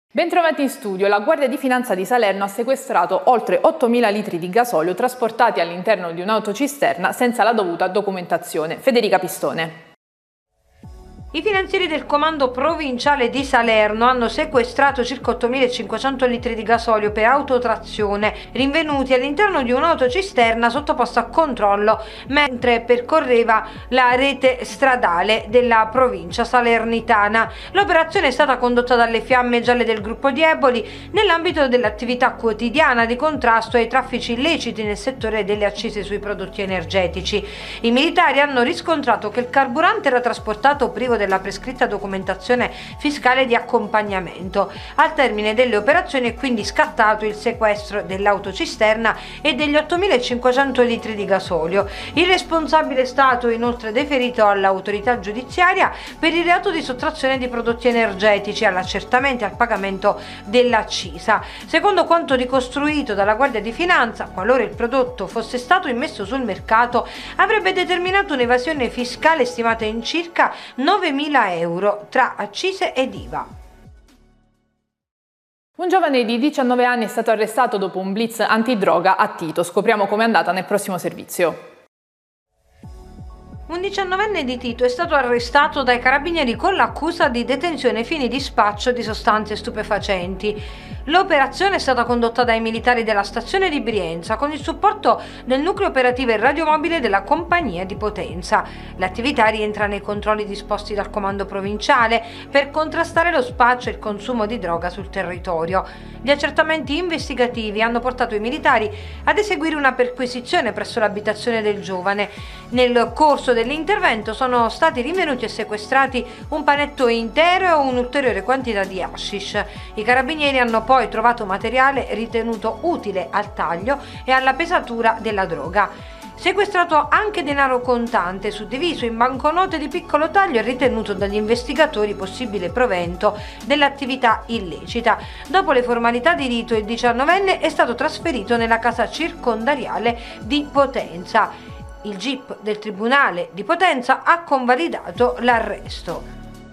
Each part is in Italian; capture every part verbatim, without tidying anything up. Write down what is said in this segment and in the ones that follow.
Bentrovati in studio. La Guardia di Finanza di Salerno ha sequestrato oltre ottomila litri di gasolio trasportati all'interno di un'autocisterna senza la dovuta documentazione. Federica Pistone. I finanzieri del comando provinciale di Salerno hanno sequestrato circa ottomilacinquecento litri di gasolio per autotrazione rinvenuti all'interno di un'autocisterna sottoposta a controllo mentre percorreva la rete stradale della provincia salernitana. L'operazione è stata condotta dalle Fiamme Gialle del gruppo di Eboli nell'ambito dell'attività quotidiana di contrasto ai traffici illeciti nel settore delle accise sui prodotti energetici. I militari hanno riscontrato che il carburante era trasportato privo della prescritta documentazione fiscale di accompagnamento. Al termine delle operazioni è quindi scattato il sequestro dell'autocisterna e degli ottomilacinquecento litri di gasolio. Il responsabile è stato inoltre deferito all'autorità giudiziaria per il reato di sottrazione di prodotti energetici all'accertamento e al pagamento dell'accisa. Secondo quanto ricostruito dalla Guardia di Finanza, qualora il prodotto fosse stato immesso sul mercato, avrebbe determinato un'evasione fiscale stimata in circa novemila euro tra accise ed I V A. Un giovane di diciannove anni è stato arrestato dopo un blitz antidroga a Tito. Scopriamo com'è andata nel prossimo servizio. Un diciannovenne di Tito è stato arrestato dai carabinieri con l'accusa di detenzione ai fini di spaccio di sostanze stupefacenti. L'operazione è stata condotta dai militari della stazione di Brienza con il supporto del nucleo operativo e radiomobile della compagnia di Potenza. L'attività rientra nei controlli disposti dal comando provinciale per contrastare lo spaccio e il consumo di droga sul territorio. Gli accertamenti investigativi hanno portato i militari ad eseguire una perquisizione presso l'abitazione del giovane. Nel corso dell'intervento sono stati rinvenuti e sequestrati un panetto intero e un'ulteriore quantità di hashish. I carabinieri hanno poi trovato materiale ritenuto utile al taglio e alla pesatura della droga. Sequestrato anche denaro contante suddiviso in banconote di piccolo taglio e ritenuto dagli investigatori possibile provento dell'attività illecita. Dopo le formalità di rito, il diciannovenne è stato trasferito nella casa circondariale di Potenza. Il G I P del Tribunale di Potenza ha convalidato l'arresto.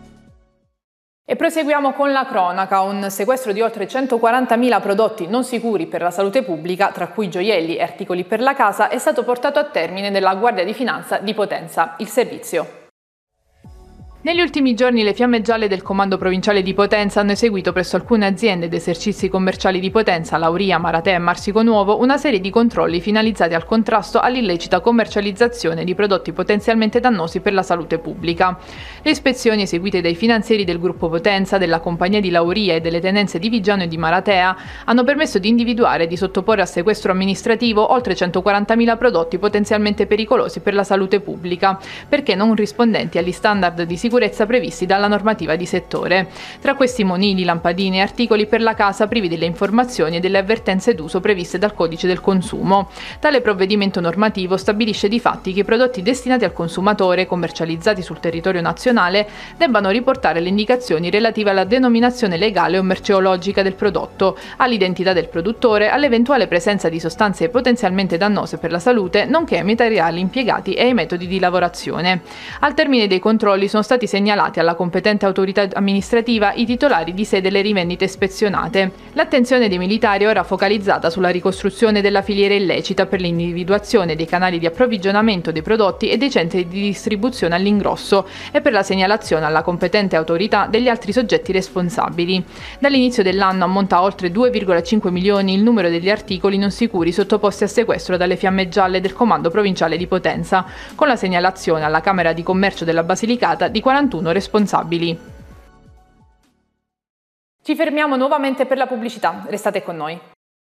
E proseguiamo con la cronaca. Un sequestro di oltre centoquarantamila prodotti non sicuri per la salute pubblica, tra cui gioielli e articoli per la casa, è stato portato a termine dalla Guardia di Finanza di Potenza. Il servizio. Negli ultimi giorni le Fiamme Gialle del Comando Provinciale di Potenza hanno eseguito presso alcune aziende ed esercizi commerciali di Potenza, Lauria, Maratea e Marsico Nuovo, una serie di controlli finalizzati al contrasto all'illecita commercializzazione di prodotti potenzialmente dannosi per la salute pubblica. Le ispezioni eseguite dai finanzieri del gruppo Potenza, della compagnia di Lauria e delle tenenze di Viggiano e di Maratea hanno permesso di individuare e di sottoporre a sequestro amministrativo oltre centoquarantamila prodotti potenzialmente pericolosi per la salute pubblica, perché non rispondenti agli standard di sicurezza previsti dalla normativa di settore. Tra questi monili, lampadine e articoli per la casa privi delle informazioni e delle avvertenze d'uso previste dal Codice del Consumo. Tale provvedimento normativo stabilisce di fatti che i prodotti destinati al consumatore, commercializzati sul territorio nazionale, debbano riportare le indicazioni relative alla denominazione legale o merceologica del prodotto, all'identità del produttore, all'eventuale presenza di sostanze potenzialmente dannose per la salute, nonché ai materiali impiegati e ai metodi di lavorazione. Al termine dei controlli sono stati segnalati alla competente autorità amministrativa i titolari di sé delle rivendite ispezionate. L'attenzione dei militari è ora focalizzata sulla ricostruzione della filiera illecita per l'individuazione dei canali di approvvigionamento dei prodotti e dei centri di distribuzione all'ingrosso e per la segnalazione alla competente autorità degli altri soggetti responsabili. Dall'inizio dell'anno ammonta a oltre due virgola cinque milioni il numero degli articoli non sicuri sottoposti a sequestro dalle Fiamme Gialle del Comando Provinciale di Potenza, con la segnalazione alla Camera di Commercio della Basilicata di quarantuno responsabili. Ci fermiamo nuovamente per la pubblicità, restate con noi.